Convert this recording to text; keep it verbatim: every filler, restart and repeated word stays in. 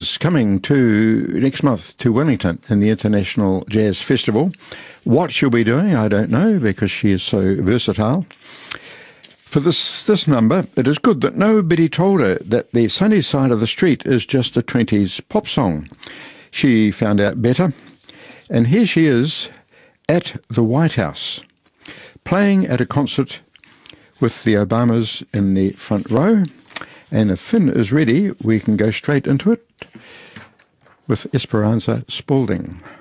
is coming to next month to Wellington in the International Jazz Festival. What she'll be doing, I don't know, because she is so versatile. For this this number, it is good that nobody told her that the Sunny Side of the Street is just a twenties pop song. She found out better, and here she is at the White House, playing at a concert with the Obamas in the front row. And if Finn is ready, we can go straight into it with Esperanza Spalding.